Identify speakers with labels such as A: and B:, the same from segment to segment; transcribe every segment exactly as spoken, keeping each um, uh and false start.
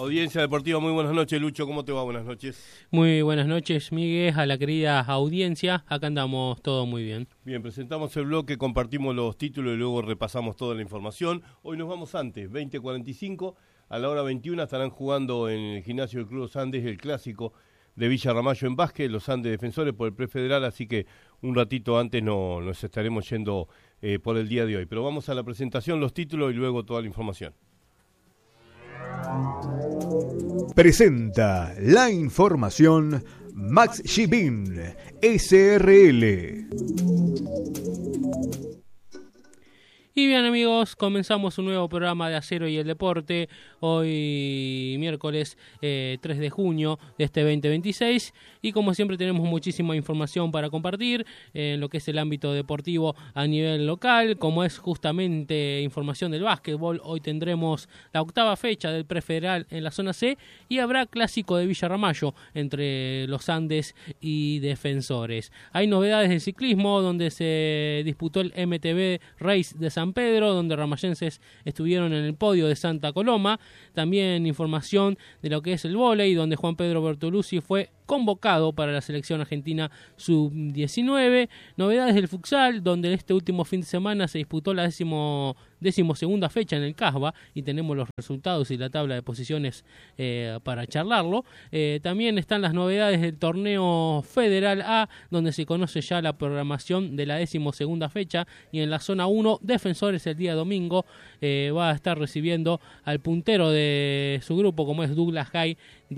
A: Audiencia Deportiva, muy buenas noches, Lucho, ¿cómo te va? Buenas noches.
B: Muy buenas noches, Miguel, a la querida audiencia, acá andamos todo muy bien.
A: Bien, presentamos el bloque, compartimos los títulos y luego repasamos toda la información. Hoy nos vamos antes, veinte cuarenta y cinco, a la hora veintiuna estarán jugando en el gimnasio del Club Los Andes el clásico de Villa Ramallo en básquet, Los Andes Defensores por el Prefederal, así que un ratito antes no, nos estaremos yendo eh, por el día de hoy. Pero vamos a la presentación, los títulos y luego toda la información.
C: Presenta la información Max Shibin, S R L.
B: Y bien amigos, comenzamos un nuevo programa de Acero y el Deporte, hoy miércoles eh, tres de junio de este veinte veintiséis, y como siempre tenemos muchísima información para compartir en lo que es el ámbito deportivo a nivel local, como es justamente información del básquetbol. Hoy tendremos la octava fecha del Prefederal en la zona C y habrá clásico de Villa Ramallo entre Los Andes y Defensores. Hay novedades del ciclismo donde se disputó el M T B Race de San San Pedro, donde ramayenses estuvieron en el podio de Santa Coloma. También información de lo que es el vóley, donde Juan Pedro Bertolucci fue convocado para la selección argentina sub diecinueve. Novedades del futsal, donde este último fin de semana se disputó la décimo, décimo segunda fecha en el Casba y tenemos los resultados y la tabla de posiciones eh, para charlarlo. Eh, también están las novedades del torneo Federal A, donde se conoce ya la programación de la décimo segunda fecha, y en la zona uno, Defensores el día domingo eh, va a estar recibiendo al puntero de su grupo, como es Douglas High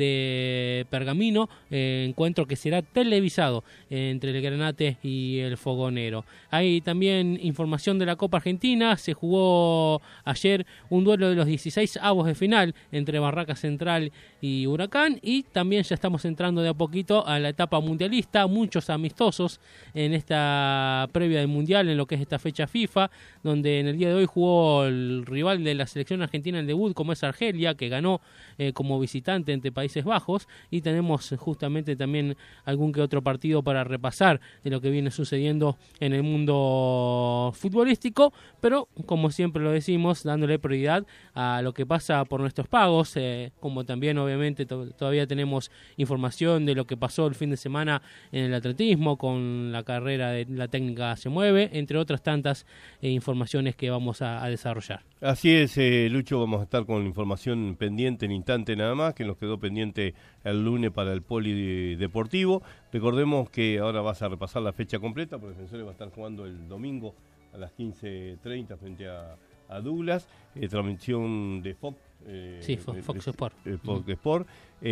B: de Pergamino, eh, encuentro que será televisado eh, entre el Granate y el Fogonero. Hay también información de la Copa Argentina. Se jugó ayer un duelo de los dieciséis avos de final entre Barraca Central y Huracán, y también ya estamos entrando de a poquito a la etapa mundialista, muchos amistosos en esta previa del Mundial, en lo que es esta fecha FIFA, donde en el día de hoy jugó el rival de la selección argentina en debut, como es Argelia, que ganó eh, como visitante ante Países Bajos, y tenemos justamente también algún que otro partido para repasar de lo que viene sucediendo en el mundo futbolístico, pero como siempre lo decimos, dándole prioridad a lo que pasa por nuestros pagos, eh, como también obviamente to- todavía tenemos información de lo que pasó el fin de semana en el atletismo con la carrera de la técnica Se Mueve, entre otras tantas eh, informaciones que vamos a, a desarrollar.
A: Así es, eh, Lucho, vamos a estar con la información pendiente en instante nada más, que nos quedó pendiente el lunes para el polideportivo. Recordemos que ahora vas a repasar la fecha completa, porque Defensores va a estar jugando el domingo a las quince treinta frente a, a Douglas, eh, transmisión de Fox. Eh,
B: Sí, Fox, Fox Sport.
A: Eh, Fox Sport.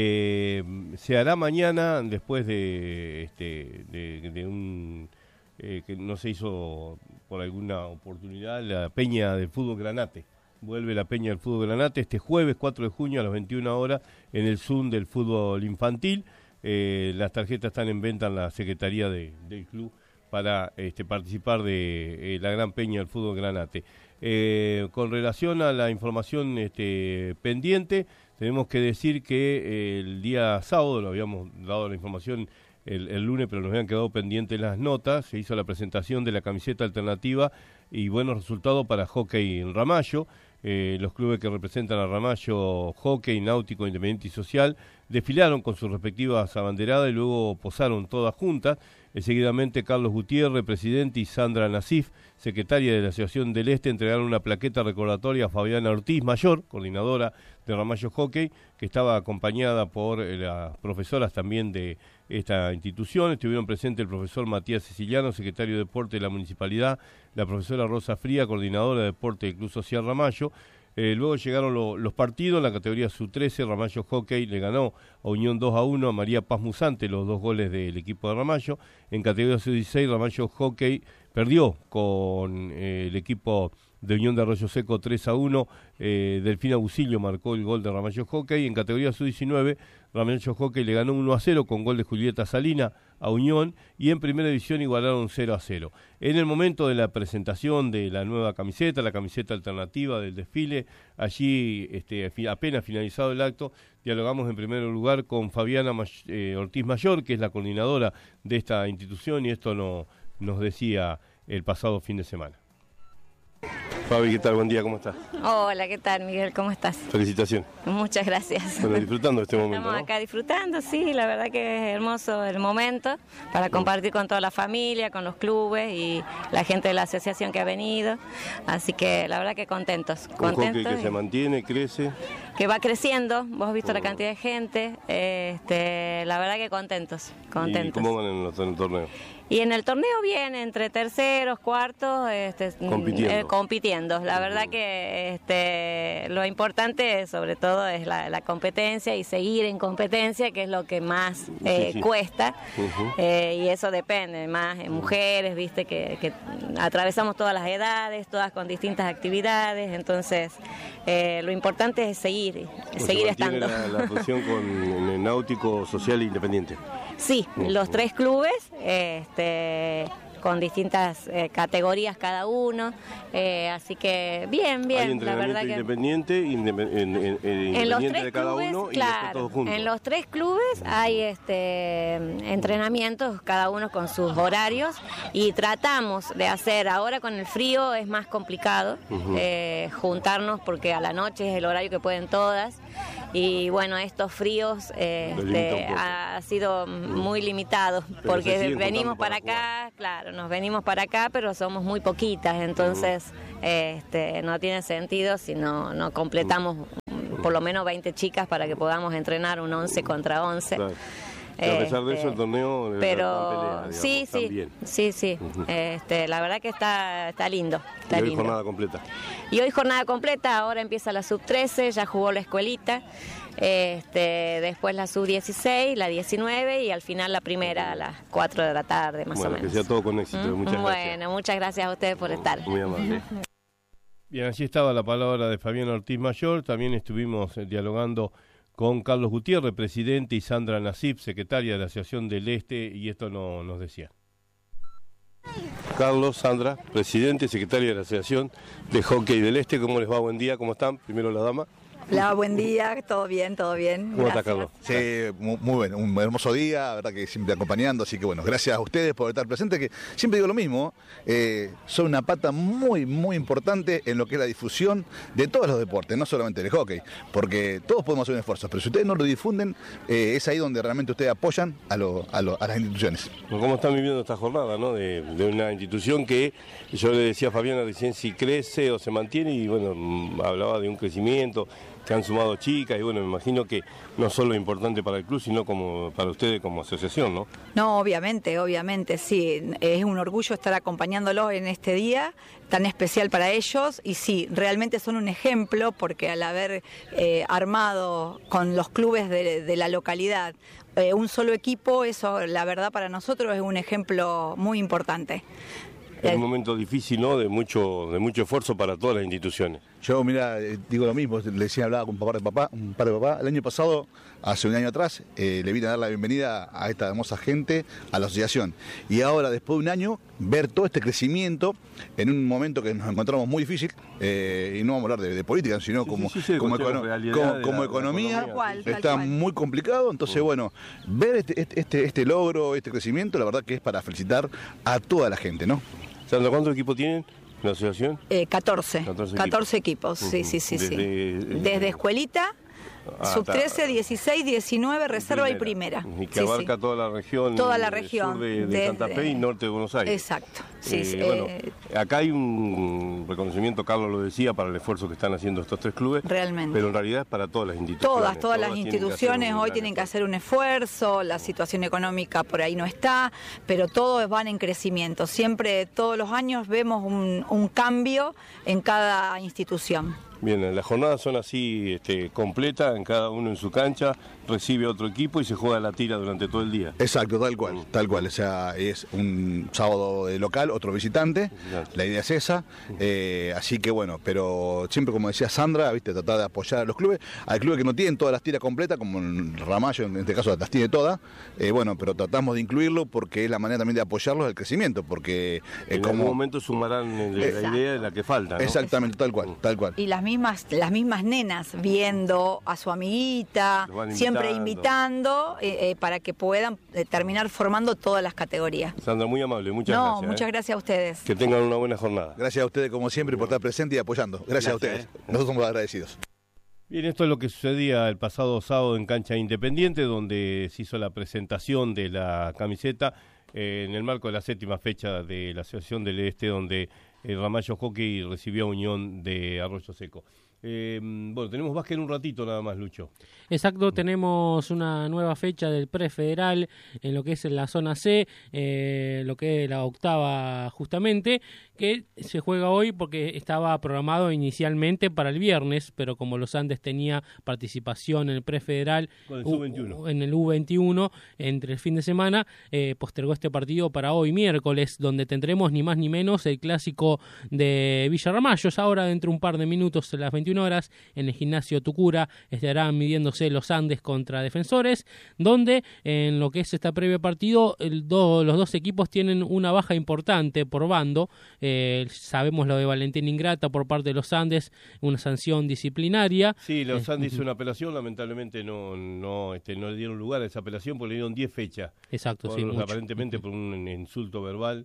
A: Eh, se hará mañana después de, este, de, de un... Eh, que no se hizo por alguna oportunidad, la Peña del Fútbol Granate. Vuelve la Peña del Fútbol Granate este jueves cuatro de junio a las veintiuna horas en el Zoom del fútbol infantil. Eh, las tarjetas están en venta en la Secretaría de, del club para este, participar de eh, la Gran Peña del Fútbol Granate. Eh, con relación a la información este, pendiente, tenemos que decir que eh, el día sábado, lo habíamos dado la información El, el lunes, pero nos habían quedado pendientes las notas. Se hizo la presentación de la camiseta alternativa y buenos resultados para Hockey en Ramallo. Eh, los clubes que representan a Ramallo, Hockey, Náutico, Independiente y Social, desfilaron con sus respectivas abanderadas y luego posaron todas juntas. Eh, seguidamente Carlos Gutiérrez, presidente, y Sandra Nasif, secretaria de la Asociación del Este, entregaron una plaqueta recordatoria a Fabiana Ortiz Mayor, coordinadora de Ramallo Hockey, que estaba acompañada por eh, las profesoras también de esta institución. Estuvieron presentes el profesor Matías Siciliano, secretario de Deporte de la Municipalidad, la profesora Rosa Fría, coordinadora de Deporte del Club Social Ramallo. Eh, luego llegaron lo, los partidos. En la categoría sub trece, Ramallo Hockey le ganó a Unión dos a uno a María Paz Musante, los dos goles del equipo de Ramallo. En categoría sub dieciséis, Ramallo Hockey perdió con eh, el equipo de Unión de Arroyo Seco tres a uno. Eh, Delfina Busillo marcó el gol de Ramallo Hockey. En categoría sub diecinueve, Ramallo Hockey le ganó uno a cero con gol de Julieta Salina a Unión, y en primera división igualaron cero a cero. En el momento de la presentación de la nueva camiseta, la camiseta alternativa del desfile, allí este, apenas finalizado el acto, dialogamos en primer lugar con Fabiana eh, Ortiz Mayor, que es la coordinadora de esta institución, y esto no, nos decía el pasado fin de semana. Fabi, ¿qué tal? Buen día, ¿cómo estás?
D: Hola, ¿qué tal, Miguel? ¿Cómo estás?
A: Felicitaciones.
D: Muchas gracias.
A: Bueno, disfrutando de este momento,
D: Estamos
A: ¿no?
D: acá disfrutando, sí, la verdad que es hermoso el momento para compartir con toda la familia, con los clubes y la gente de la asociación que ha venido. Así que la verdad que contentos.
A: Un
D: contentos
A: hockey que
D: y
A: se mantiene, crece.
D: que va creciendo, vos has visto la cantidad de gente, este, la verdad que contentos, contentos.
A: ¿Y cómo van en, los, en el torneo?
D: Y en el torneo bien, entre terceros, cuartos, este,
A: Compitiendo.
D: eh, compitiendo. La verdad que este, lo importante sobre todo es la, la competencia y seguir en competencia, que es lo que más eh,
A: Sí, sí.
D: cuesta.
A: Ujú.
D: Eh, y eso depende, más en mujeres, viste, que, que atravesamos todas las edades, todas con distintas actividades. Entonces, eh, lo importante es seguir,
A: Pues
D: seguir
A: se mantiene
D: estando.
A: La, la fusión con el náutico, social e independiente.
D: Sí, los tres clubes, este, con distintas eh, categorías cada uno, eh, así que bien,
A: Hay
D: bien, la
A: entrenamiento
D: verdad que...
A: independiente, indep- en, en- en-
D: En los
A: independiente
D: tres
A: de cada
D: clubes,
A: uno y después
D: claro,
A: todos juntos.
D: en los tres clubes hay este entrenamientos, cada uno con sus horarios, y tratamos de hacer, ahora con el frío es más complicado,
A: Ujú.
D: eh, juntarnos porque a la noche es el horario que pueden todas, y bueno, estos fríos eh,
A: Lo limita
D: este,
A: un poco.
D: ha sido muy limitado,
A: se
D: porque
A: siguen
D: venimos
A: juntando
D: para
A: para
D: acá, claro, nos venimos para acá, pero somos muy poquitas, entonces este, no tiene sentido si no, no completamos por lo menos veinte chicas para que podamos entrenar un once contra once.
A: Claro. Y a pesar de eso, el torneo
D: pero
A: está en pelea, digamos,
D: sí, sí,
A: también.
D: sí, sí,
A: Ujú.
D: este, la verdad que está, está lindo, está
A: Y hoy
D: lindo.
A: jornada completa.
D: Y hoy jornada completa, ahora empieza la sub trece, ya jugó la escuelita, este, después la sub dieciséis, la diecinueve y al final la primera a las cuatro de la tarde más
A: Bueno,
D: o menos.
A: que sea todo con éxito.
D: ¿Mm?
A: Muchas
D: bueno,
A: gracias.
D: muchas gracias a ustedes por estar.
A: Muy amable. Bien, allí estaba la palabra de Fabián Ortiz Mayor. También estuvimos eh, dialogando con Carlos Gutiérrez, presidente, y Sandra Nasip, secretaria de la Asociación del Este, y esto no, nos decía. Carlos, Sandra, presidente, secretaria de la Asociación de Hockey del Este. ¿Cómo les va? Buen día, ¿cómo están? Primero la dama.
E: Hola, buen día, todo bien, todo bien.
A: ¿Cómo está,
E: Gracias.
A: Carlos?
F: Sí, muy, muy bueno, un hermoso día, la verdad que siempre acompañando, así que bueno, gracias a ustedes por estar presentes, que siempre digo lo mismo, eh, son una pata muy, muy importante en lo que es la difusión de todos los deportes, no solamente del hockey, porque todos podemos hacer un esfuerzo, pero si ustedes no lo difunden, eh, es ahí donde realmente ustedes apoyan a, lo- a, lo- a las instituciones.
A: ¿Cómo están viviendo esta jornada, ¿no? de, de una institución que yo le decía a Fabiana recién si crece o se mantiene, y bueno, mm, hablaba de un crecimiento, que han sumado chicas, y bueno, me imagino que no solo es importante para el club, sino como para ustedes como asociación, ¿no?
E: No, obviamente, obviamente, sí. Es un orgullo estar acompañándolos en este día tan especial para ellos y sí, realmente son un ejemplo porque al haber eh, armado con los clubes de, de la localidad eh, un solo equipo, eso la verdad para nosotros es un ejemplo muy importante.
A: Es un momento difícil, ¿no? De mucho, de mucho esfuerzo para todas las instituciones.
F: Yo, mira, eh, digo lo mismo, le decía, hablaba con un par de papá, un par de papá. El año pasado, hace un año atrás, eh, le vine a dar la bienvenida a esta hermosa gente, a la asociación. Y ahora, después de un año, ver todo este crecimiento en un momento que nos encontramos muy difícil, eh, y no vamos a hablar de, de política, sino
A: Sí,
F: como,
A: sí, sí, sí,
F: como,
A: cuestión de
F: econo-
A: realidad
F: como-
A: de la-
F: como
A: de la
F: economía,
A: economía.
E: Tal cual, tal
F: está
E: cual.
F: muy complicado. Entonces, bueno, ver este, este, este, este logro, este crecimiento, la verdad que es para felicitar a toda la gente, ¿no?
A: Sandra, ¿cuántos equipos tienen en la asociación?
E: Eh, catorce,
A: catorce
E: catorce equipos, sí,
A: Ujú.
E: sí, sí, sí.
A: Desde-
E: Desde escuelita,
A: Ah,
E: sub
A: está.
E: trece, dieciséis, diecinueve, reserva y primera.
A: Y que
E: Sí,
A: abarca
E: sí.
A: toda la región.
E: Toda la
A: eh,
E: región,
A: Sur de, de
E: desde-
A: Santa Fe y norte de Buenos Aires.
E: Exacto. Sí,
A: Eh,
E: sí,
A: bueno,
E: eh,
A: acá hay un reconocimiento, Carlos lo decía, para el esfuerzo que están haciendo estos tres clubes.
E: Realmente.
A: Pero en realidad es para todas las instituciones.
E: Todas, todas las
A: tienen que hacer
E: instituciones
A: un
E: hoy
A: gran
E: tienen que
A: esfuerzo.
E: hacer un esfuerzo, la situación económica por ahí no está, pero todos van en crecimiento. Siempre, todos los años vemos un, un cambio en cada institución.
A: Bien, las jornadas son así, este, completas, en cada uno en su cancha, recibe otro equipo y se juega la tira durante todo el día.
F: Exacto, tal cual, tal cual. O sea, es un sábado de local, otro visitante.
A: Exacto.
F: La idea es esa. Eh, así que bueno, pero siempre como decía Sandra, viste, tratar de apoyar a los clubes. Hay clubes que no tienen todas las tiras completas, como en Ramallo, en este caso las tiene todas. Eh, bueno, pero tratamos de incluirlo porque es la manera también de apoyarlos al crecimiento, porque eh,
A: En
F: como
A: algún momento sumarán eh, la
E: Exacto.
A: idea de la que falta, ¿no?
F: exactamente tal cual, tal cual.
E: Y las mismas, las mismas nenas viendo a su amiguita, siempre invitando eh, eh, para que puedan eh, terminar formando todas las categorías.
A: Sandra, muy amable, muchas
E: no,
A: gracias.
E: muchas
A: eh.
E: gracias a ustedes.
A: Que tengan una buena jornada.
F: Gracias a ustedes como siempre por estar presentes y apoyando. Gracias, Gracias a ustedes. Eh. Nosotros somos agradecidos.
A: Bien, esto es lo que sucedía el pasado sábado en Cancha Independiente, donde se hizo la presentación de la camiseta eh, en el marco de la séptima fecha de la Asociación del Este, donde el Ramallo Hockey recibió a Unión de Arroyo Seco. Eh, bueno, tenemos básquet en un ratito nada más, Lucho.
B: Exacto, tenemos una nueva fecha del prefederal en lo que es en la zona C, eh, lo que es la octava justamente, que se juega hoy porque estaba programado inicialmente para el viernes, pero como los Andes tenía participación en el prefederal
A: Con el U veintiuno.
B: en el U veintiuno entre el fin de semana, eh, postergó este partido para hoy miércoles, donde tendremos ni más ni menos el clásico de Villa Ramallo. Ahora dentro de un par de minutos a las veintiuna horas en el gimnasio Tucura estarán midiéndose los Andes contra Defensores, donde en lo que es esta previa partido el do, los dos equipos tienen una baja importante por bando. Eh, sabemos lo de Valentín Ingrata por parte de los Andes, una sanción disciplinaria.
A: Sí, los
B: eh,
A: Andes hizo una apelación, lamentablemente no no este, no le dieron lugar a esa apelación porque le dieron diez fechas.
B: Exacto,
A: por,
B: sí, mucho.
A: Aparentemente por un insulto verbal.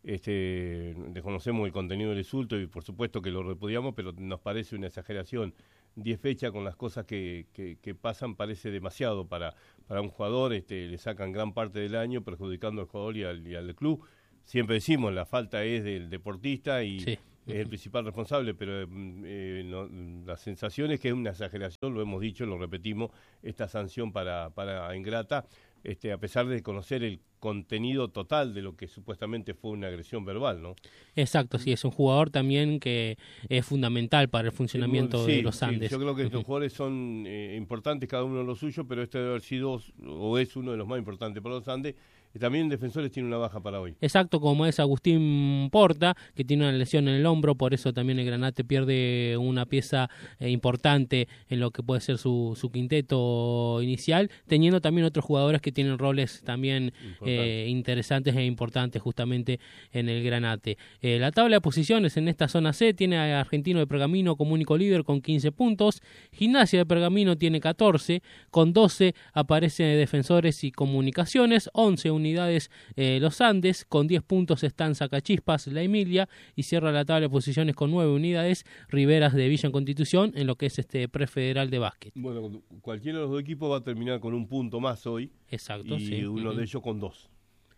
A: Este, desconocemos el contenido del insulto y por supuesto que lo repudiamos, pero nos parece una exageración. Diez fechas con las cosas que, que, que pasan parece demasiado para, para un jugador. Este, le sacan gran parte del año perjudicando al jugador y al, y al club. Siempre decimos, la falta es del deportista y sí. es el principal responsable, pero eh, no, la sensación es que es una exageración, lo hemos dicho, lo repetimos, esta sanción para, para Ingrata, este, a pesar de conocer el contenido total de lo que supuestamente fue una agresión verbal, ¿no?
B: Exacto, sí, es un jugador también que es fundamental para el funcionamiento
A: sí,
B: de los Andes.
A: Sí, yo creo que estos jugadores son eh, importantes, cada uno de los suyos, pero este debe haber sido, o es uno de los más importantes para los Andes. Y también Defensores tiene una baja para hoy.
B: Exacto, como es Agustín Porta, que tiene una lesión en el hombro, por eso también el Granate pierde una pieza eh, importante en lo que puede ser su, su quinteto inicial, teniendo también otros jugadores que tienen roles también eh, interesantes e importantes justamente en el Granate. Eh, la tabla de posiciones en esta zona C tiene a Argentino de Pergamino como único líder con quince puntos, Gimnasia de Pergamino tiene catorce, con doce aparece Defensores y Comunicaciones, once unidades eh, los Andes, con diez puntos están Sacachispas, La Emilia, y cierra la tabla de posiciones con nueve unidades Riveras de Villa en Constitución en lo que es este prefederal de básquet.
A: Bueno, cualquiera de los dos equipos va a terminar con un punto más hoy.
B: Exacto,
A: y
B: sí.
A: uno
B: uh-huh.
A: de ellos con dos.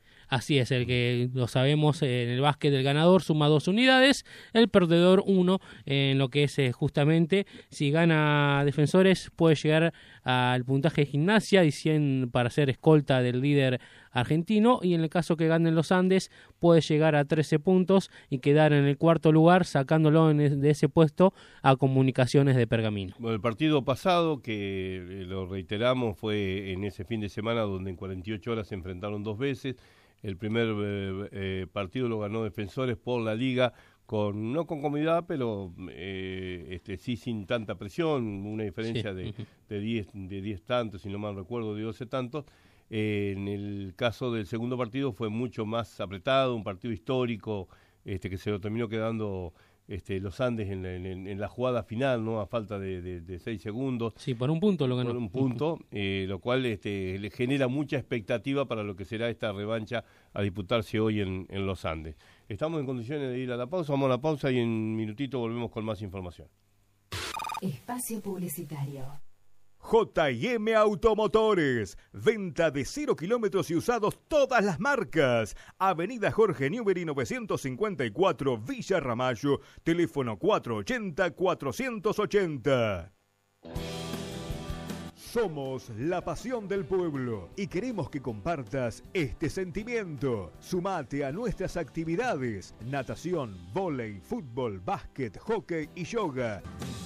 B: Así es, el que lo sabemos en el básquet del ganador suma dos unidades, el perdedor uno, en lo que es eh, justamente, si gana Defensores puede llegar al puntaje de Gimnasia y cien para ser escolta del líder argentino, y en el caso que ganen los Andes puede llegar a trece puntos y quedar en el cuarto lugar, sacándolo en, de ese puesto a Comunicaciones de Pergamino.
A: Bueno, el partido pasado, que eh, lo reiteramos, fue en ese fin de semana donde en cuarenta y ocho horas se enfrentaron dos veces. El primer eh, eh, partido lo ganó Defensores por la Liga, con no con comodidad, pero eh, este, sí sin tanta presión, una diferencia sí. de, de diez de diez tantos, si no mal recuerdo, de doce tantos. Eh, en el caso del segundo partido fue mucho más apretado, un partido histórico este, que se lo terminó quedando este, los Andes en la, en, en la jugada final, no a falta de, de, de seis segundos.
B: Sí, por un punto lo ganó.
A: Por un punto, eh, lo cual este, le genera mucha expectativa para lo que será esta revancha a disputarse hoy en, en los Andes. Estamos en condiciones de ir a la pausa, vamos a la pausa y en un minutito volvemos con más información.
G: Espacio publicitario.
C: J y M Automotores, venta de cero kilómetros y usados todas las marcas. Avenida Jorge Newbery novecientos cincuenta y cuatro, Villa Ramallo, teléfono cuatrocientos ochenta, cuatrocientos ochenta. Somos la pasión del pueblo y queremos que compartas este sentimiento. Sumate a nuestras actividades: natación, vóley, fútbol, básquet, hockey y yoga.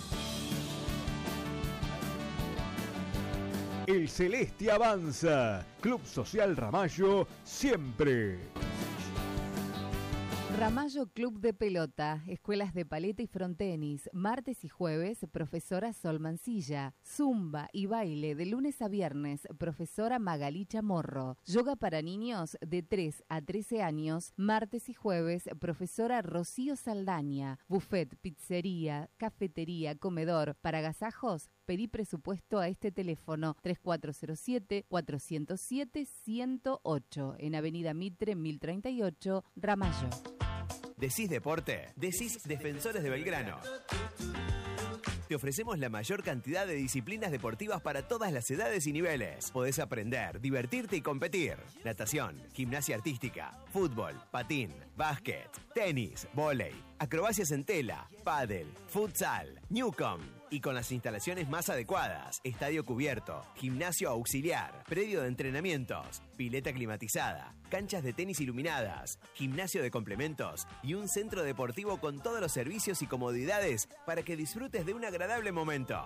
C: El Celeste avanza. Club Social Ramallo, siempre.
G: Ramallo Club de Pelota, escuelas de paleta y frontenis, martes y jueves, profesora Sol Mancilla, zumba y baile de lunes a viernes, profesora Magalí Chamorro, yoga para niños de tres a trece años, martes y jueves, profesora Rocío Saldaña, buffet, pizzería, cafetería, comedor, para agasajos. Pedí presupuesto a este teléfono tres cuatro cero siete, cuatro cero siete, uno cero ocho en Avenida Mitre mil treinta y ocho, Ramallo.
H: ¿Decís deporte? Decís Defensores de Belgrano. Te ofrecemos la mayor cantidad de disciplinas deportivas para todas las edades y niveles. Podés aprender, divertirte y competir. Natación, gimnasia artística, fútbol, patín, básquet, tenis, vóley, acrobacias en tela, pádel, futsal, Newcom. Y con las instalaciones más adecuadas, estadio cubierto, gimnasio auxiliar, predio de entrenamientos, pileta climatizada, canchas de tenis iluminadas, gimnasio de complementos y un centro deportivo con todos los servicios y comodidades para que disfrutes de un agradable momento.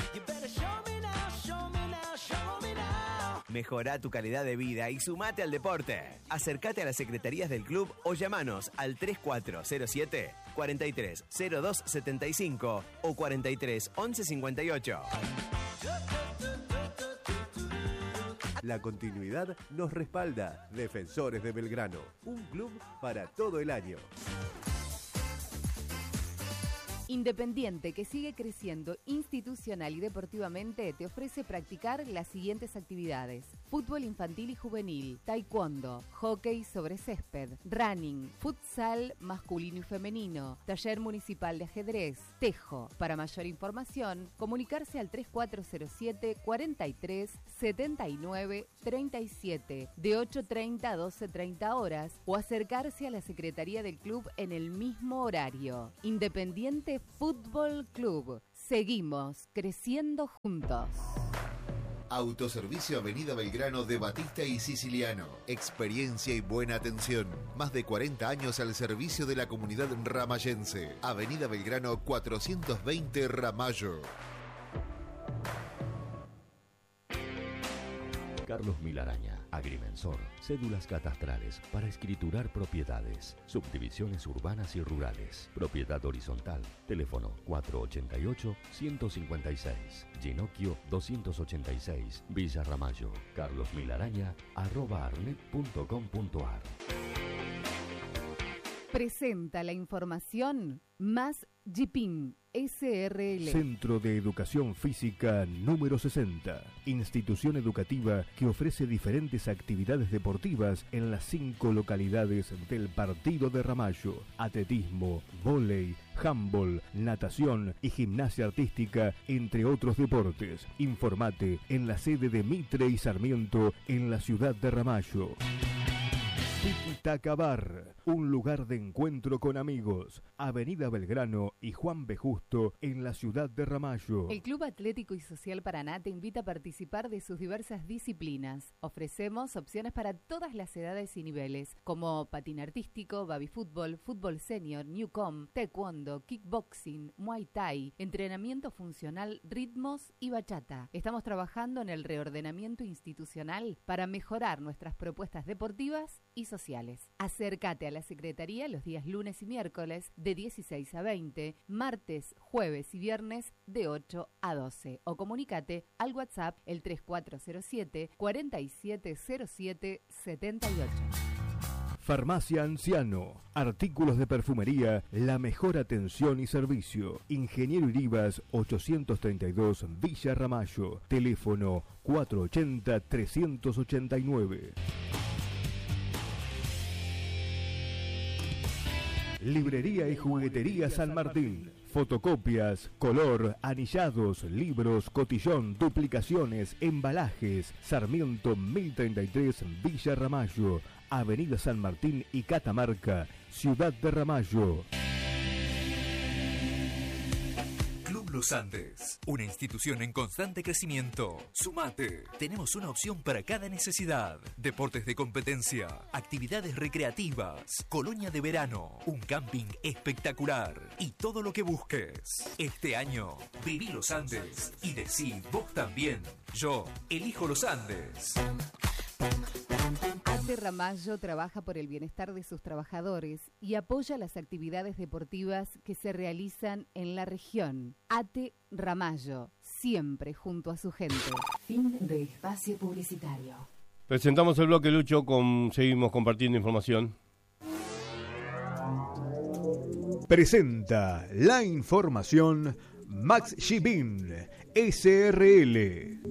H: Mejorá tu calidad de vida y sumate al deporte. Acércate a las secretarías del club o llamanos al tres cuatro cero siete, cuatro tres cero dos siete cinco o cuatro tres once cincuenta y ocho.
I: La continuidad nos respalda. Defensores de Belgrano, un club para todo el año.
G: Independiente, que sigue creciendo institucional y deportivamente, te ofrece practicar las siguientes actividades: fútbol infantil y juvenil, taekwondo, hockey sobre césped, running, futsal masculino y femenino, taller municipal de ajedrez, tejo. Para mayor información, comunicarse al tres cuatro cero siete, cuatro tres, siete nueve, tres siete de ocho treinta a doce treinta horas o acercarse a la secretaría del club en el mismo horario. Independiente Fútbol Club. Seguimos creciendo juntos.
J: Autoservicio Avenida Belgrano de Batista y Siciliano. Experiencia y buena atención. Más de cuarenta años al servicio de la comunidad ramallense. Avenida Belgrano cuatrocientos veinte, Ramallo.
K: Carlos Milaraña, agrimensor, cédulas catastrales para escriturar propiedades, subdivisiones urbanas y rurales, propiedad horizontal, teléfono cuatro ocho ocho, uno cinco seis, Ginocchio doscientos ochenta y seis, Villa Ramallo, Carlos Milaraña, arroba arnet punto com punto ar.
G: Presenta la información más Jipin S R L.
C: Centro de Educación Física número sesenta. Institución educativa que ofrece diferentes actividades deportivas en las cinco localidades del partido de Ramallo: atletismo, vóley, handball, natación y gimnasia artística, entre otros deportes. Informate en la sede de Mitre y Sarmiento en la ciudad de Ramallo. Tiki Taka Bar, un lugar de encuentro con amigos. Avenida Belgrano y Juan B. Justo en la ciudad de Ramallo.
G: El Club Atlético y Social Paraná te invita a participar de sus diversas disciplinas. Ofrecemos opciones para todas las edades y niveles, como patín artístico, baby fútbol, fútbol senior, newcom, taekwondo, kickboxing, muay thai, entrenamiento funcional, ritmos y bachata. Estamos trabajando en el reordenamiento institucional para mejorar nuestras propuestas deportivas y sociales. Acércate a la Secretaría los días lunes y miércoles de dieciséis a veinte, martes, jueves y viernes de ocho a doce, o comunícate al WhatsApp el tres cuatro cero siete, cuatro siete cero siete, siete ocho.
C: Farmacia Anciano, artículos de perfumería, la mejor atención y servicio. Ingeniero Iribas ochocientos treinta y dos, Villa Ramallo, teléfono cuatro ochenta, trescientos ochenta y nueve. Librería y Juguetería San Martín. Fotocopias, color, anillados, libros, cotillón, duplicaciones, embalajes. Sarmiento mil treinta y tres, Villa Ramallo. Avenida San Martín y Catamarca, ciudad de Ramallo.
L: Club Los Andes, una institución en constante crecimiento. Sumate. Tenemos una opción para cada necesidad. Deportes de competencia, actividades recreativas, colonia de verano, un camping espectacular y todo lo que busques. Este año, viví Los Andes y decí vos también. Yo elijo Los Andes.
G: ATE Ramallo trabaja por el bienestar de sus trabajadores y apoya las actividades deportivas que se realizan en la región. ATE Ramallo, siempre junto a su gente.
M: Fin de espacio publicitario.
A: Presentamos el bloque, Lucho, con, seguimos compartiendo información.
C: Presenta la información Max Shibin, S R L.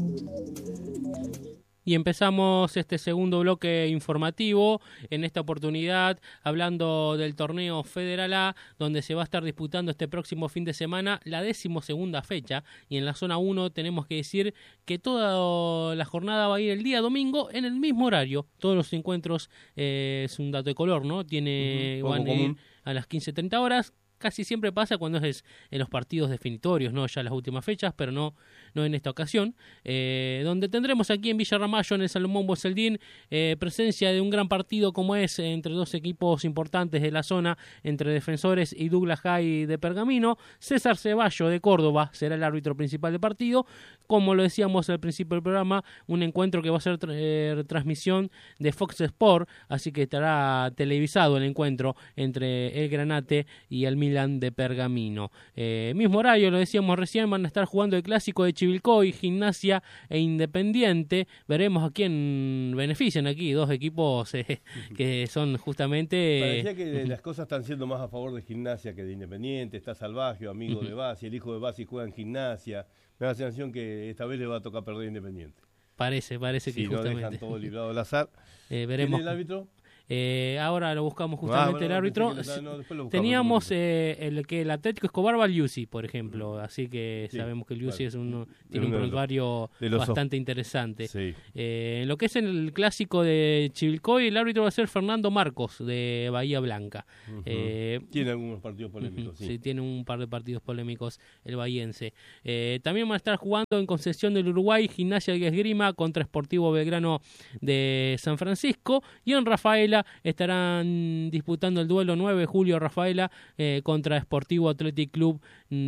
B: Y empezamos este segundo bloque informativo, en esta oportunidad hablando del torneo Federal A, donde se va a estar disputando este próximo fin de semana la decimosegunda fecha, y en la zona uno tenemos que decir que toda la jornada va a ir el día domingo en el mismo horario. Todos los encuentros, eh, es un dato de color, ¿no? Tiene
A: uh-huh,
B: van a ir a las quince treinta horas. Casi siempre pasa cuando es en los partidos definitorios, no ya las últimas fechas, pero no, no en esta ocasión, eh, donde tendremos aquí en Villa Ramallo, en el Salomón Bozeldín, eh, presencia de un gran partido como es entre dos equipos importantes de la zona, entre Defensores y Douglas High de Pergamino. César Ceballo de Córdoba será el árbitro principal del partido. Como lo decíamos al principio del programa, un encuentro que va a ser eh, transmisión de Fox Sport, así que estará televisado el encuentro entre el Granate y el Milan de Pergamino. Eh, mismo horario, lo decíamos recién, van a estar jugando el clásico de Chivilcoy, Gimnasia e Independiente. Veremos a quién benefician aquí, dos equipos eh, que son justamente...
A: Parecía que las cosas están siendo más a favor de Gimnasia que de Independiente. Está Salvaggio, amigo de Basi, el hijo de Basi juega en Gimnasia. Me da la sensación que esta vez le va a tocar perder Independiente.
B: Parece, parece que
A: si
B: justamente...
A: no dejan todo librado al azar.
B: Eh, veremos.
A: ¿Quién es el árbitro?
B: Eh, ahora lo buscamos justamente, ah, bueno, el árbitro.
A: No, no, buscamos,
B: teníamos eh, el que el Atlético Escobar va al Yusi, por ejemplo, así que sí, sabemos que el Yusi bueno, es un, tiene un prontuario bastante of... interesante.
A: Sí.
B: Eh, en lo que es el clásico de Chivilcoy, el árbitro va a ser Fernando Marcos de Bahía Blanca.
A: Uh-huh.
B: eh,
A: tiene algunos partidos polémicos. Uh-huh,
B: sí.
A: sí,
B: tiene un par de partidos polémicos el bahiense. Eh, también van a estar jugando en Concepción del Uruguay, Gimnasia y Esgrima contra Sportivo Belgrano de San Francisco, y en Rafaela estarán disputando el duelo nueve de julio Rafaela eh, contra Sportivo Athletic Club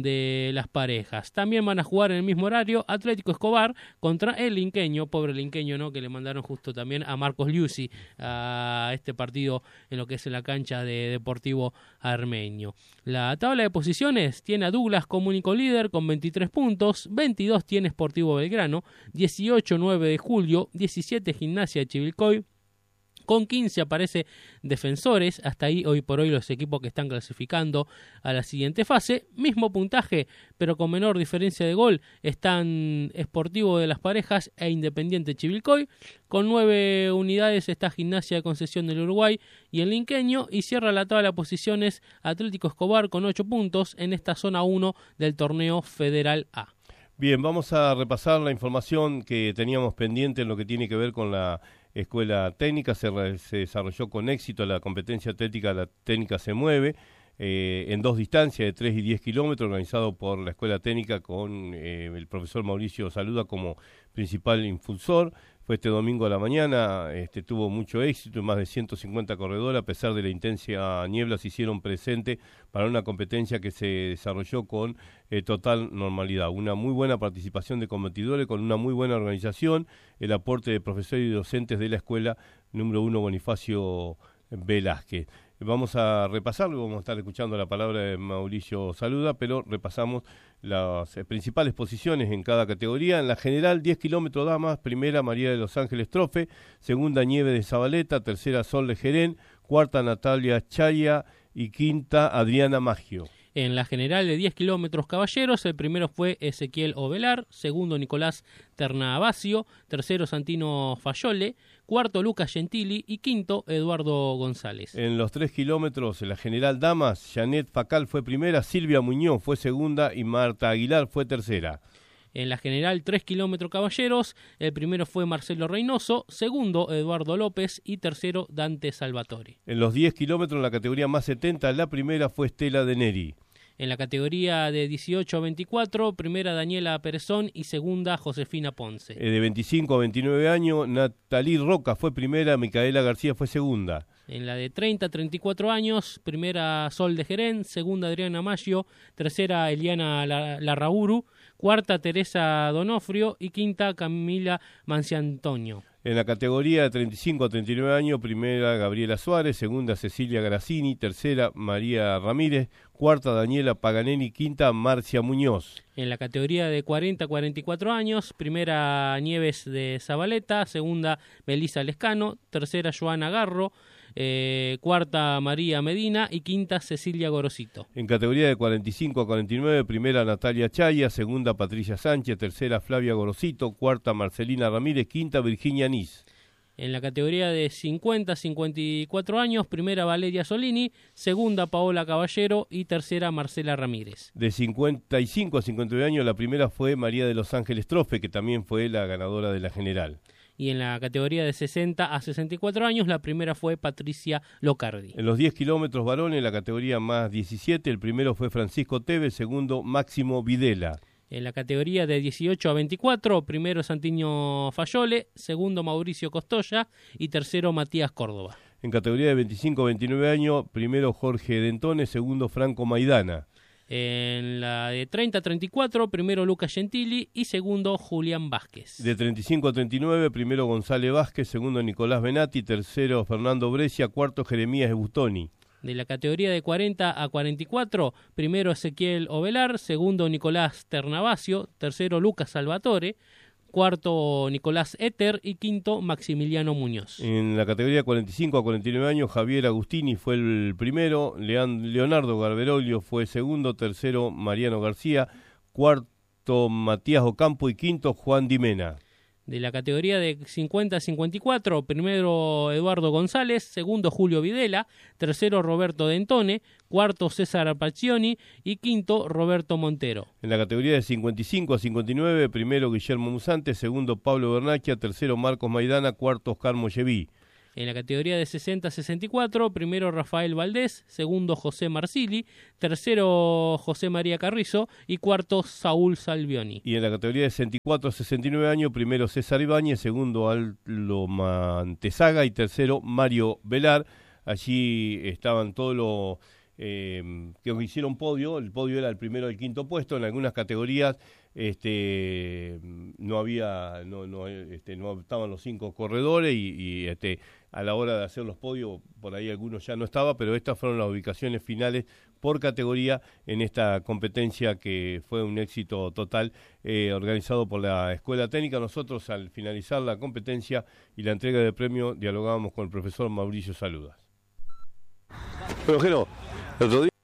B: de Las Parejas. También van a jugar en el mismo horario Atlético Escobar contra el Linqueño, pobre Linqueño, ¿no? Que le mandaron justo también a Marcos Liusi a este partido en lo que es en la cancha de Deportivo Armenio. La tabla de posiciones tiene a Douglas como único líder con veintitrés puntos, veintidós tiene Sportivo Belgrano, dieciocho nueve de julio, diecisiete Gimnasia de Chivilcoy, con quince aparece Defensores. Hasta ahí hoy por hoy los equipos que están clasificando a la siguiente fase. Mismo puntaje, pero con menor diferencia de gol, están Sportivo de Las Parejas e Independiente Chivilcoy. Con nueve unidades está Gimnasia de Concepción del Uruguay y el Linqueño. Y cierra la tabla de posiciones Atlético Escobar con ocho puntos en esta zona uno del torneo Federal A.
A: Bien, vamos a repasar la información que teníamos pendiente en lo que tiene que ver con la escuela técnica. Se, re, se desarrolló con éxito la competencia atlética, la técnica se mueve, eh, en dos distancias de tres y diez kilómetros, organizado por la escuela técnica con eh, el profesor Mauricio Saluda como principal impulsor. Fue este domingo a la mañana, este, tuvo mucho éxito, más de ciento cincuenta corredores, a pesar de la intensa niebla, se hicieron presente para una competencia que se desarrolló con eh, total normalidad. Una muy buena participación de competidores, con una muy buena organización, el aporte de profesores y docentes de la escuela número uno Bonifacio Velázquez. Vamos a repasarlo, vamos a estar escuchando la palabra de Mauricio Saluda, pero repasamos las eh, principales posiciones en cada categoría. En la general, diez kilómetros damas, primera María de los Ángeles Trofe, segunda Nieve de Zabaleta, tercera Sol de Jerén, cuarta Natalia Chaya y quinta Adriana Maggio.
B: En la general de diez kilómetros caballeros, el primero fue Ezequiel Ovelar, segundo Nicolás Ternavasio, tercero Santino Fayole, cuarto Lucas Gentili y quinto Eduardo González.
A: En los tres kilómetros, en la general damas, Janet Facal fue primera, Silvia Muñoz fue segunda y Marta Aguilar fue tercera.
B: En la general tres kilómetros caballeros, el primero fue Marcelo Reynoso, segundo Eduardo López y tercero Dante Salvatore.
A: En los diez kilómetros, en la categoría más setenta, la primera fue Estela de Neri.
B: En la categoría de dieciocho a veinticuatro, primera Daniela Perezón y segunda Josefina Ponce.
A: Eh, de veinticinco a veintinueve años, Natalí Roca fue primera, Micaela García fue segunda.
B: En la de treinta a treinta y cuatro años, primera Sol de Jerén, segunda Adriana Maggio, tercera Eliana Larrauru, cuarta Teresa Donofrio y quinta Camila Manciantonio.
A: En la categoría de treinta y cinco a treinta y nueve años, primera Gabriela Suárez, segunda Cecilia Grassini, tercera María Ramírez, cuarta Daniela Paganelli, quinta Marcia Muñoz.
B: En la categoría de cuarenta a cuarenta y cuatro años, primera Nieves de Zabaleta, segunda Melissa Lescano, tercera Joana Garro, eh, cuarta María Medina y quinta Cecilia Gorosito.
A: En categoría de cuarenta y cinco a cuarenta y nueve, primera Natalia Chaya, segunda Patricia Sánchez, tercera Flavia Gorosito, cuarta Marcelina Ramírez, quinta Virginia Nis.
B: En la categoría de cincuenta a cincuenta y cuatro años, primera Valeria Solini, segunda Paola Caballero y tercera Marcela Ramírez.
A: De cincuenta y cinco a cincuenta y nueve años, la primera fue María de los Ángeles Trofe, que también fue la ganadora de la general.
B: Y en la categoría de sesenta a sesenta y cuatro años, la primera fue Patricia Locardi.
A: En los diez kilómetros varones, la categoría más diecisiete, el primero fue Francisco Teve, segundo Máximo Videla.
B: En la categoría de dieciocho a veinticuatro, primero Santiño Fayole, segundo Mauricio Costoya y tercero Matías Córdoba.
A: En categoría de veinticinco a veintinueve años, primero Jorge Dentone, segundo Franco Maidana.
B: En la de treinta a treinta y cuatro, primero Lucas Gentili y segundo Julián Vázquez.
A: De treinta y cinco a treinta y nueve, primero González Vázquez, segundo Nicolás Benatti, tercero Fernando Brescia, cuarto Jeremías Bustoni.
B: De la categoría de cuarenta a cuarenta y cuatro, primero Ezequiel Ovelar, segundo Nicolás Ternavasio, tercero Lucas Salvatore, cuarto Nicolás Éter y quinto Maximiliano Muñoz.
A: En la categoría cuarenta y cinco a cuarenta y nueve años, Javier Agustini fue el primero, Leonardo Garberolio fue segundo, tercero Mariano García, cuarto Matías Ocampo y quinto Juan Dimena.
B: De la categoría de cincuenta a cincuenta y cuatro, primero Eduardo González, segundo Julio Videla, tercero Roberto Dentone, cuarto César Paccioni y quinto Roberto Montero.
A: En la categoría de cincuenta y cinco a cincuenta y nueve, primero Guillermo Musante, segundo Pablo Bernacchia, tercero Marcos Maidana, cuarto Oscar Molleví.
B: En la categoría de sesenta a sesenta y cuatro, primero Rafael Valdés, segundo José Marsili, tercero José María Carrizo y cuarto Saúl Salvioni.
A: Y en la categoría de sesenta y cuatro a sesenta y nueve años, primero César Ibáñez, segundo Aldo Mantezaga y tercero Mario Velar. Allí estaban todos los eh, que hicieron podio. El podio era el primero y el quinto puesto. En algunas categorías este no había no no este no estaban los cinco corredores y, y este a la hora de hacer los podios por ahí algunos ya no estaba, pero estas fueron las ubicaciones finales por categoría en esta competencia que fue un éxito total, eh, organizado por la Escuela Técnica. Nosotros al finalizar la competencia y la entrega de premio dialogábamos con el profesor Mauricio Saludas.
N: Bueno, Jero, el otro día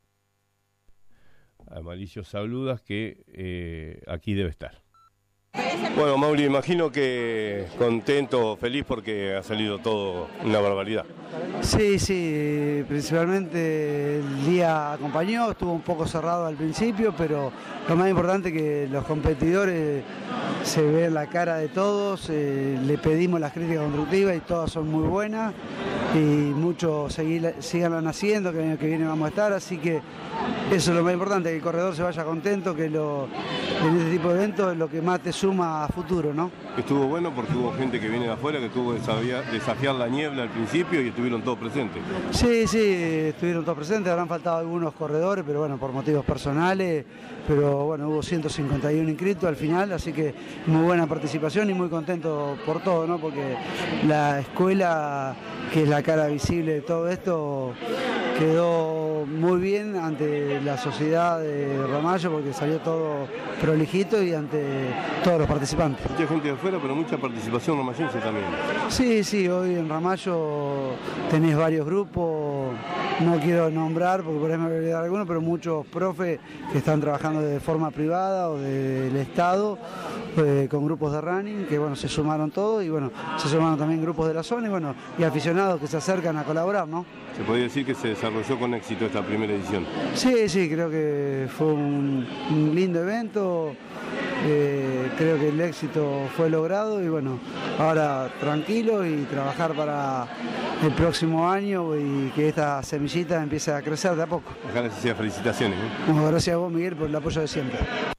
A: a Mauricio Saludas, que eh, aquí debe estar. Bueno, Mauri, imagino que contento, feliz porque ha salido todo una barbaridad.
O: Sí, sí, principalmente el día acompañó, estuvo un poco cerrado al principio, pero lo más importante es que los competidores se ven la cara de todos, eh, le pedimos las críticas constructivas y todas son muy buenas y muchos seguir, sigan haciendo, que el año que viene vamos a estar, así que eso es lo más importante, que el corredor se vaya contento, que lo, en este tipo de eventos es lo que más te suma a futuro, ¿no?
A: Estuvo bueno porque hubo gente que viene de afuera que tuvo que desafiar, desafiar la niebla al principio y estuvieron todos presentes.
O: Sí, sí, estuvieron todos presentes, habrán faltado algunos corredores, pero bueno, por motivos personales, pero bueno, hubo ciento cincuenta y uno inscritos al final, así que muy buena participación y muy contento por todo, ¿no? Porque la escuela, que es la cara visible de todo esto, quedó muy bien ante la sociedad de Ramallo porque salió todo prolijito y ante todos los participantes.
A: Mucha gente de afuera, pero mucha participación ramallense también.
O: Sí, sí, hoy en Ramallo tenés varios grupos, no quiero nombrar porque por ahí me voy a olvidar alguno, pero muchos profes que están trabajando de forma privada o del Estado eh, con grupos de running, que bueno, se sumaron todos y bueno, se sumaron también grupos de la zona y bueno, y aficionados que se acercan a colaborar, ¿no?
A: ¿Se podría decir que se desarrolló con éxito esta primera edición?
O: Sí, sí, creo que fue un, un lindo evento, eh, creo que el éxito fue logrado y bueno, ahora tranquilo y trabajar para el próximo año y que esta semillita empiece a crecer de a poco.
A: Ojalá sea felicitaciones. ¿eh?
O: Bueno, gracias a vos, Miguel, por el apoyo de siempre.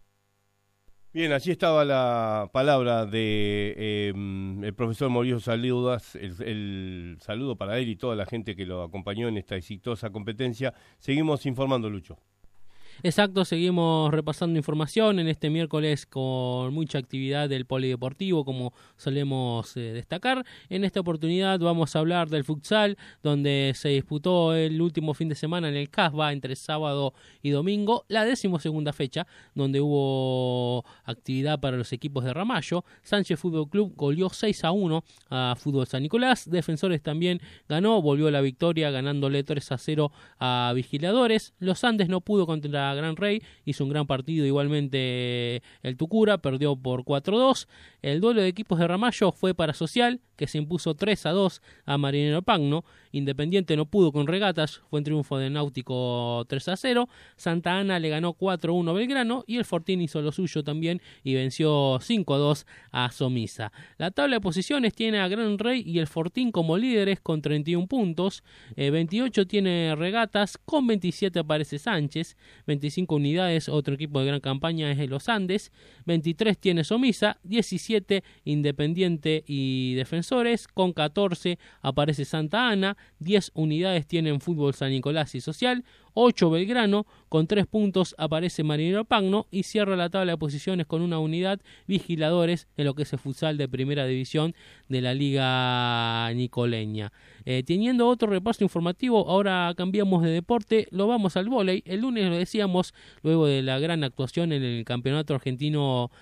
A: Bien, allí estaba la palabra de eh, el profesor Mauricio Saludas, el, el saludo para él y toda la gente que lo acompañó en esta exitosa competencia. Seguimos informando, Lucho.
B: Exacto, seguimos repasando información en este miércoles con mucha actividad del polideportivo, como solemos eh, destacar. En esta oportunidad vamos a hablar del futsal, donde se disputó el último fin de semana en el Casba entre sábado y domingo, la decimosegunda fecha, donde hubo actividad para los equipos de Ramallo. Sánchez Fútbol Club goleó seis a uno a Fútbol San Nicolás. Defensores también ganó, volvió a la victoria ganándole tres a cero a Vigiladores. Los Andes no pudo contra Gran Rey, hizo un gran partido igualmente el Tucura, perdió por cuatro a dos. El duelo de equipos de Ramallo fue para Social, que se impuso tres a dos a Marinero Pagno. Independiente no pudo con Regatas, fue un triunfo de Náutico tres a cero. Santa Ana le ganó cuatro a uno a Belgrano y el Fortín hizo lo suyo también y venció cinco a dos a Somisa. La tabla de posiciones tiene a Gran Rey y el Fortín como líderes con treinta y uno puntos. Eh, veintiocho tiene Regatas, con veintisiete aparece Sánchez. veinticinco unidades, otro equipo de gran campaña es de los Andes. veintitrés tiene Somisa, diecisiete Independiente y Defensores, con catorce aparece Santa Ana, diez unidades tienen Fútbol San Nicolás y Social, ocho Belgrano, con tres puntos aparece Marinero Pagno y cierra la tabla de posiciones con una unidad Vigiladores en lo que es el futsal de primera división de la Liga Nicoleña. Eh, teniendo otro repaso informativo, ahora cambiamos de deporte, lo vamos al vóley. El lunes lo decíamos, luego de la gran actuación en el Campeonato Argentino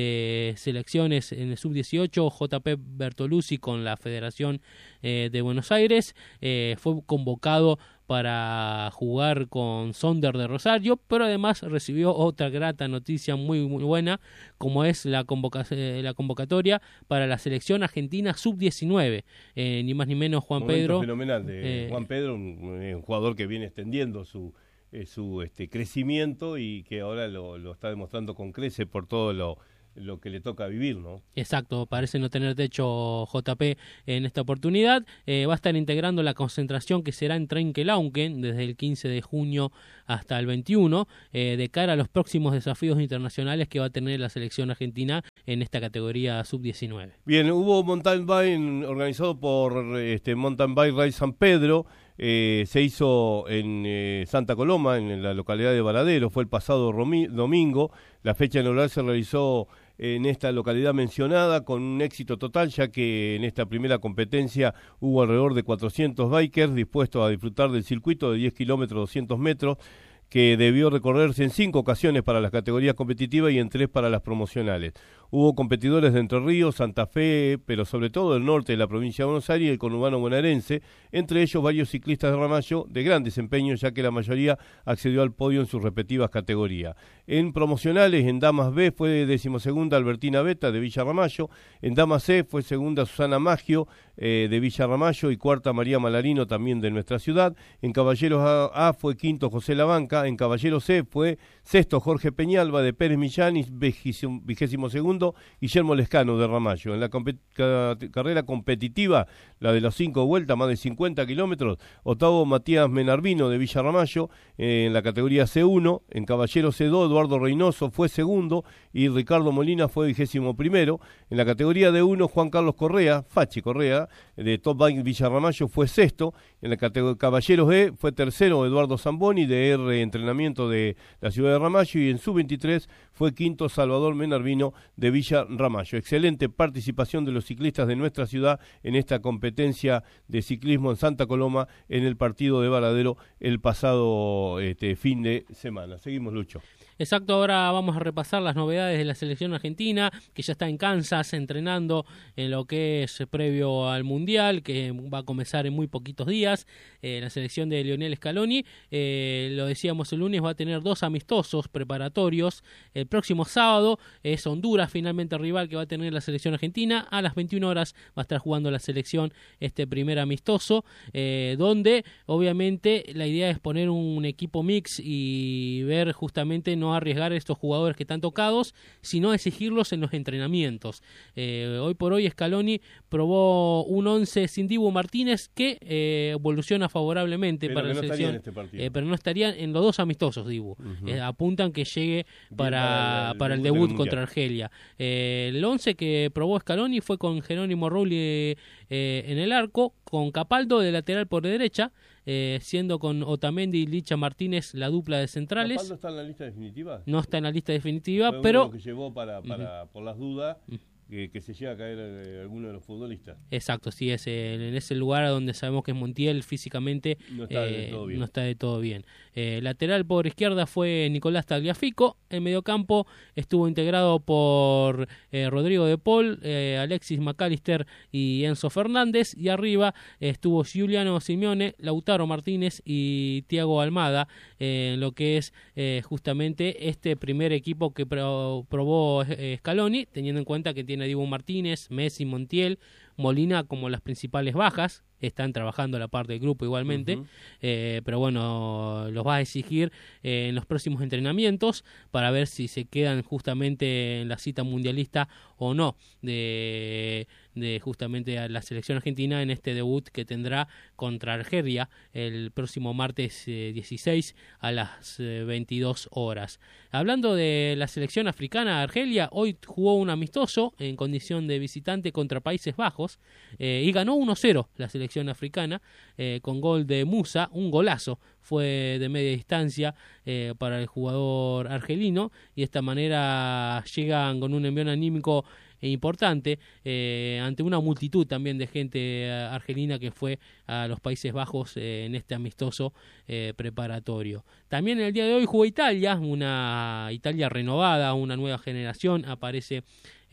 B: de Selecciones en el sub dieciocho, J P Bertolucci con la Federación eh, de Buenos Aires, eh, fue convocado para jugar con Sonder de Rosario, pero además recibió otra grata noticia muy, muy buena, como es la, convoca eh, la convocatoria para la selección argentina sub diecinueve. Eh, ni más ni menos Juan
A: Momento
B: Pedro.
A: fenomenal de
B: eh,
A: Juan Pedro, un, un jugador que viene extendiendo su, eh, su este, crecimiento y que ahora lo, lo está demostrando con crece por todo lo lo que le toca vivir, ¿no?
B: Exacto, parece no tener techo J P en esta oportunidad. Eh, va a estar integrando la concentración que será en Trenquelauquen desde el quince de junio hasta el veintiuno, eh, de cara a los próximos desafíos internacionales que va a tener la selección argentina en esta categoría sub diecinueve.
A: Bien, hubo mountain bike organizado por este Mountain Bike Ride San Pedro. Eh, se hizo en eh, Santa Coloma, en la localidad de Varadero, fue el pasado romi- domingo. La fecha inaugural se realizó en esta localidad mencionada con un éxito total, ya que en esta primera competencia hubo alrededor de cuatrocientos bikers dispuestos a disfrutar del circuito de diez kilómetros, doscientos metros, que debió recorrerse en cinco ocasiones para las categorías competitivas y en tres para las promocionales. Hubo competidores de Entre Ríos, Santa Fe, pero sobre todo del norte de la provincia de Buenos Aires y el conurbano bonaerense, entre ellos varios ciclistas de Ramallo de gran desempeño, ya que la mayoría accedió al podio en sus respectivas categorías. En promocionales, en Damas B fue decimosegunda Albertina Beta de Villa Ramallo, en Damas C fue segunda Susana Maggio eh, de Villa Ramallo y cuarta María Malarino también de nuestra ciudad. En Caballeros A, A fue quinto José Labanca, en Caballeros C fue sexto Jorge Peñalba de Pérez Millán y vigésimo segundo Guillermo Lescano de Ramallo. En la comp- ca- carrera competitiva, la de las cinco vueltas, más de cincuenta kilómetros, octavo Matías Menarvino de Villa Ramallo, eh, en la categoría C uno, en Caballero C dos Eduardo Reynoso fue segundo y Ricardo Molina fue vigésimo primero. En la categoría D uno Juan Carlos Correa, Fachi Correa, de Top Bike Villa Ramallo fue sexto. En la categoría Caballeros E fue tercero Eduardo Zamboni de R Entrenamiento de la ciudad de Ramallo y en sub veintitrés fue quinto Salvador Menarvino de Villa Ramallo. Excelente participación de los ciclistas de nuestra ciudad en esta competencia de ciclismo en Santa Coloma en el partido de Varadero el pasado este, fin de semana. Seguimos, Lucho.
B: Exacto, ahora vamos a repasar las novedades de la selección argentina, que ya está en Kansas entrenando en lo que es previo al Mundial, que va a comenzar en muy poquitos días. Eh, la selección de Lionel Scaloni, eh, lo decíamos el lunes, va a tener dos amistosos preparatorios. El próximo sábado es Honduras, finalmente rival que va a tener la selección argentina. A las veintiuna horas va a estar jugando la selección este primer amistoso, eh, donde obviamente la idea es poner un equipo mix y ver justamente no arriesgar a estos jugadores que están tocados, sino exigirlos en los entrenamientos. Eh, hoy por hoy Scaloni probó un once sin Dibu Martínez que eh, evoluciona favorablemente
A: pero
B: para la
A: no
B: selección,
A: este
B: eh, pero no estarían en los dos amistosos Dibu. Uh-huh. Eh, apuntan que llegue para, para el, para el debut contra Argelia. Eh, el once que probó Scaloni fue con Jerónimo Rulli eh, en el arco, con Capaldo de lateral por derecha, eh, siendo con Otamendi y Licha Martínez la dupla de centrales.
A: ¿Capaldo está en la lista definitiva?
B: No está en la lista definitiva,
A: Fue
B: pero...
A: uno que llevó para, para, uh-huh. por las dudas... Uh-huh. Que, que se llega a caer eh, alguno de los futbolistas.
B: Exacto, sí, es en, en ese lugar donde sabemos que Montiel físicamente
A: no está,
B: eh,
A: de, todo bien.
B: No está de todo bien. Eh, lateral por izquierda fue Nicolás Tagliafico. En mediocampo estuvo integrado por eh, Rodrigo de Paul, eh, Alexis McAllister y Enzo Fernández. Y arriba eh, estuvo Giuliano Simeone, Lautaro Martínez y Thiago Almada, eh, en lo que es eh, justamente este primer equipo que pro, probó eh, Scaloni, teniendo en cuenta que tiene Dibu Martínez, Messi, Montiel, Molina como las principales bajas. Están trabajando la parte del grupo igualmente, uh-huh. eh, pero bueno, los va a exigir eh, en los próximos entrenamientos para ver si se quedan justamente en la cita mundialista o no de, de justamente a la selección argentina en este debut que tendrá contra Argelia el próximo martes eh, dieciséis a las eh, veintidós horas. Hablando de la selección africana, Argelia hoy jugó un amistoso en condición de visitante contra Países Bajos eh, y ganó uno cero la selección africana eh, con gol de Musa, un golazo fue de media distancia eh, para el jugador argelino, y de esta manera llegan con un envío anímico importante eh, ante una multitud también de gente eh, argelina que fue a los Países Bajos eh, en este amistoso eh, preparatorio. También el día de hoy jugó Italia, una Italia renovada, una nueva generación aparece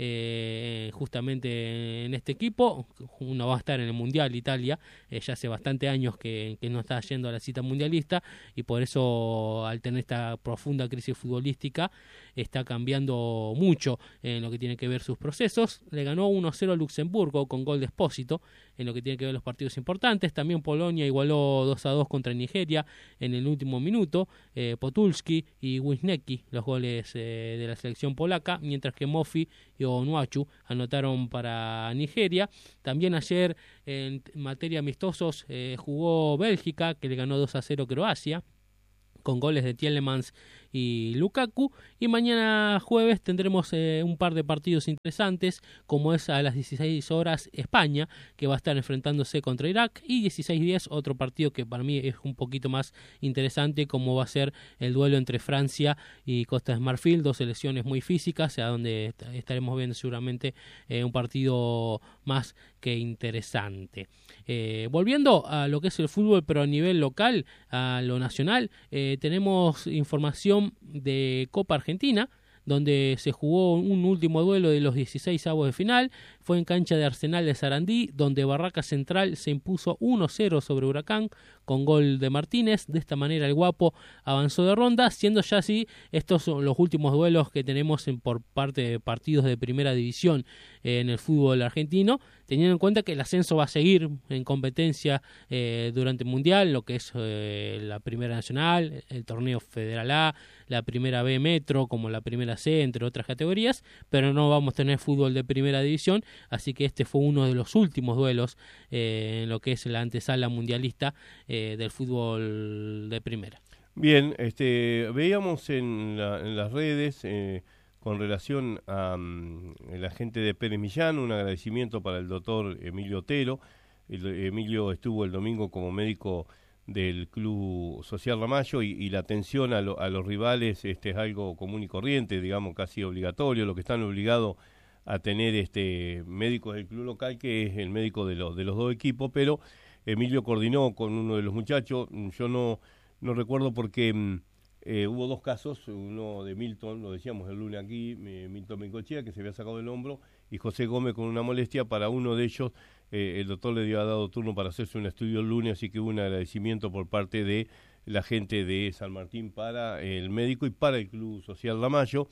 B: Eh, justamente en este equipo. Uno va a estar en el Mundial Italia, eh, ya hace bastante años que, que no está yendo a la cita mundialista, y por eso, al tener esta profunda crisis futbolística, está cambiando mucho en lo que tiene que ver sus procesos. Le ganó uno cero a Luxemburgo con gol de Espósito en lo que tiene que ver los partidos importantes. También Polonia igualó dos a dos contra Nigeria en el último minuto, eh, Potulski y Wisniewski los goles eh, de la selección polaca, mientras que Mofi y Onuachu anotaron para Nigeria. También ayer en materia amistosos eh, jugó Bélgica, que le ganó dos a cero a Croacia con goles de Tielemans y Lukaku. Y mañana jueves tendremos eh, un par de partidos interesantes, como es a las dieciséis horas España, que va a estar enfrentándose contra Irak, y dieciséis diez otro partido que para mí es un poquito más interesante, como va a ser el duelo entre Francia y Costa de Marfil, dos selecciones muy físicas, a donde estaremos viendo seguramente eh, un partido más que interesante. Eh, volviendo a lo que es el fútbol, pero a nivel local, a lo nacional, eh, tenemos información de Copa Argentina, donde se jugó un último duelo de los dieciséis avos de final. Fue en cancha de Arsenal de Sarandí, donde Barraca Central se impuso uno cero sobre Huracán con gol de Martínez. De esta manera el Guapo avanzó de ronda, siendo ya así estos son los últimos duelos que tenemos en, por parte de partidos de primera división eh, en el fútbol argentino, teniendo en cuenta que el ascenso va a seguir en competencia eh, durante el Mundial, lo que es eh, la Primera Nacional, el Torneo Federal A, la Primera B Metro, como la Primera C, entre otras categorías, pero no vamos a tener fútbol de primera división, así que este fue uno de los últimos duelos eh, en lo que es la antesala mundialista eh, del fútbol de primera.
A: Bien, este, veíamos en, la, en las redes eh, con relación a um, la gente de Pérez Millán, un agradecimiento para el doctor Emilio Otero. El, Emilio estuvo el domingo como médico del Club Social Ramallo, y, y la atención a, lo, a los rivales este, es algo común y corriente, digamos casi obligatorio, lo que están obligados a tener este médicos del club local, que es el médico de los, de los dos equipos, pero Emilio coordinó con uno de los muchachos. Yo no, no recuerdo porque eh, hubo dos casos, uno de Milton, lo decíamos el lunes aquí, eh, Milton Bencochea, que se había sacado del hombro, y José Gómez con una molestia. Para uno de ellos eh, el doctor le había dado turno para hacerse un estudio el lunes, así que hubo un agradecimiento por parte de la gente de San Martín para el médico y para el Club Social Ramallo.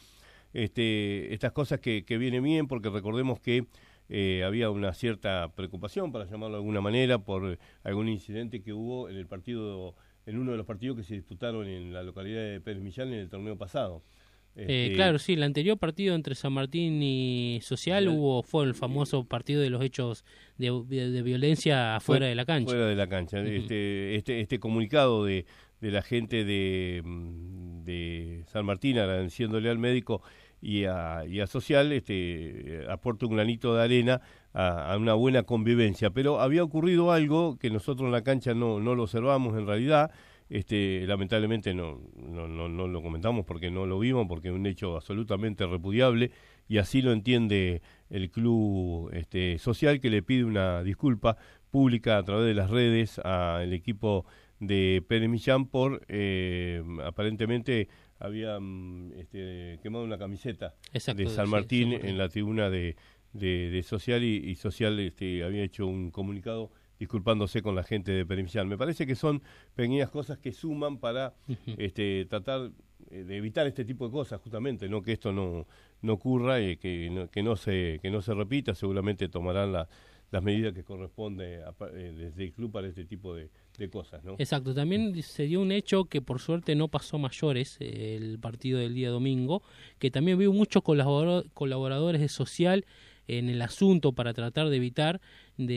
A: Este, estas cosas que, que vienen bien, porque recordemos que eh, había una cierta preocupación, para llamarlo de alguna manera, por algún incidente que hubo en el partido, en uno de los partidos que se disputaron en la localidad de Pérez Millán en el torneo pasado.
B: Este...
A: Eh,
B: claro, sí, el anterior partido entre San Martín y Social ¿verdad? hubo fue el famoso partido de los hechos de, de, de violencia afuera
A: fue,
B: de la cancha.
A: Fuera de la cancha. Uh-huh. Este, este, este comunicado de, de la gente de, de San Martín agradeciéndole al médico y a, y a Social este, aporta un granito de arena a, a una buena convivencia. Pero había ocurrido algo que nosotros en la cancha no, no lo observamos en realidad. Este, lamentablemente no, no, no, no lo comentamos porque no lo vimos, porque es un hecho absolutamente repudiable, y así lo entiende el club este, Social, que le pide una disculpa pública a través de las redes al equipo de Pérez Millán por eh, aparentemente había este, quemado una camiseta Exacto, de San Martín, sí, en la tribuna de, de, de Social, y, y Social este, había hecho un comunicado disculpándose con la gente de Pérez Millán. Me parece que son pequeñas cosas que suman para uh-huh. este, tratar de evitar este tipo de cosas, justamente, no que esto no, no ocurra y que no, que no se que no se repita. Seguramente tomarán la, las medidas que corresponde a, eh, desde el club para este tipo de, de cosas, ¿no?
B: Exacto. También se dio un hecho que por suerte no pasó a mayores, eh, el partido del día domingo, que también vio muchos colaborador, colaboradores de Social en el asunto para tratar de evitar de,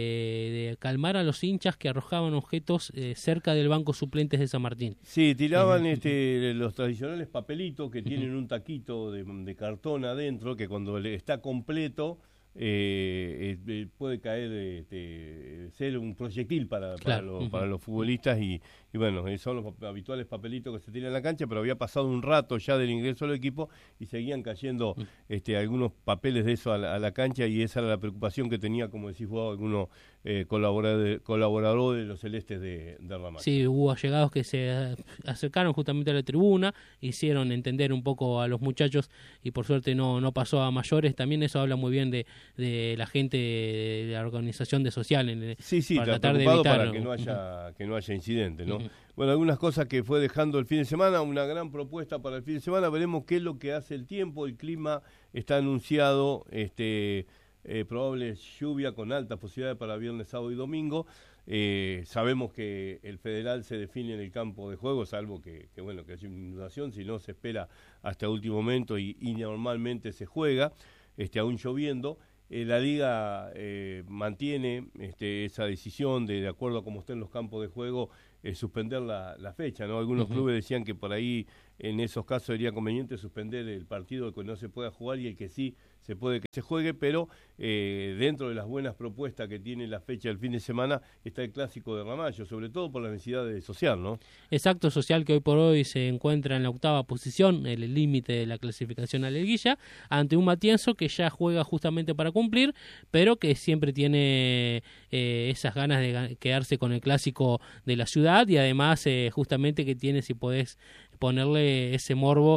B: de calmar a los hinchas que arrojaban objetos eh, cerca del banco suplentes de San Martín.
A: Sí, tiraban eh, este, los tradicionales papelitos que tienen un taquito de, de cartón adentro, que cuando está completo eh, eh, puede caer, este, ser un proyectil para, claro. para, los, uh-huh. para los futbolistas, y, y bueno, son los habituales papelitos que se tiran en la cancha, pero había pasado un rato ya del ingreso al equipo y seguían cayendo uh-huh. este, algunos papeles de eso a la, a la cancha, y esa era la preocupación que tenía, como decís vos, algunos eh, colaboradores, colaboradores de los celestes de, de Ramallo.
B: Sí, hubo allegados que se acercaron justamente a la tribuna, hicieron entender un poco a los muchachos, y por suerte no, no pasó a mayores. También eso habla muy bien de de la gente de la organización de Social en,
A: sí, sí, para tratar de evitar para que no haya, que no haya incidentes, ¿no? Uh-huh. Bueno, algunas cosas que fue dejando el fin de semana, una gran propuesta para el fin de semana. Veremos qué es lo que hace el tiempo. El clima está anunciado, este eh, probable lluvia con altas posibilidades para viernes, sábado y domingo. Eh, sabemos que el Federal se define en el campo de juego, salvo que, que bueno, que haya inundación, si no se espera hasta último momento, y, y normalmente se juega, este, aún lloviendo. Eh, la Liga eh, mantiene este, esa decisión de, de acuerdo a cómo estén los campos de juego, eh, suspender la, la fecha, ¿no? Algunos uh-huh. clubes decían que por ahí, en esos casos, sería conveniente suspender el partido que no se pueda jugar y el que sí se puede que se juegue, pero eh, dentro de las buenas propuestas que tiene la fecha del fin de semana está el clásico de Ramallo, sobre todo por la necesidad de Social, ¿no?
B: Exacto, Social, que hoy por hoy se encuentra en la octava posición, en el límite de la clasificación a la liguilla, ante un Matienzo que ya juega justamente para cumplir, pero que siempre tiene eh, esas ganas de quedarse con el clásico de la ciudad, y además eh, justamente que tiene, si podés ponerle ese morbo